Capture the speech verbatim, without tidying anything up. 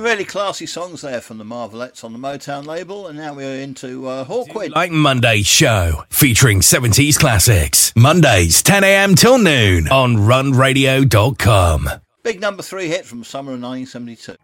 Really classy songs there from the Marvelettes on the Motown label, and now we're into uh, Hawkwind. Like Monday's show, featuring seventies classics. Mondays, ten a.m. till noon on run radio dot com. Big number three hit from summer of nineteen seventy-two.